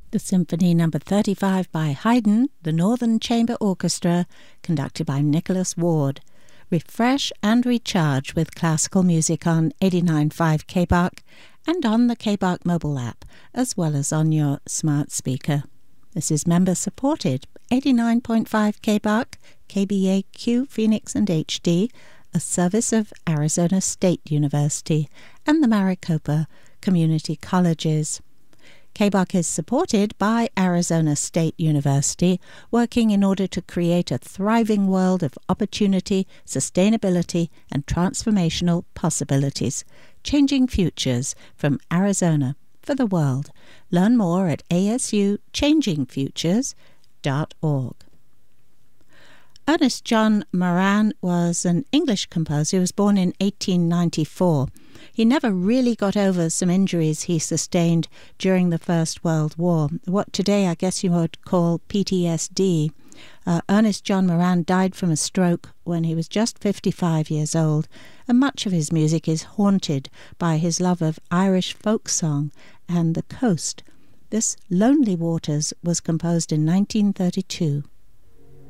The Symphony No. 35 by Haydn, the Northern Chamber Orchestra, conducted by Nicholas Ward. Refresh and recharge with classical music on 89.5 KBARC and on the KBARC mobile app, as well as on your smart speaker. This is member-supported, 89.5 KBARC, KBAQ, Phoenix and HD, a service of Arizona State University and the Maricopa Community Colleges. KBARC is supported by Arizona State University, working in order to create a thriving world of opportunity, sustainability, and transformational possibilities, changing futures from Arizona for the world. Learn more at asuchangingfutures.org. Ernest John Moran was an English composer who was born in 1894. He never really got over some injuries he sustained during the First World War, what today I guess you would call PTSD. Ernest John Moran died from a stroke when he was just 55 years old, and much of his music is haunted by his love of Irish folk song and the coast. This Lonely Waters was composed in 1932.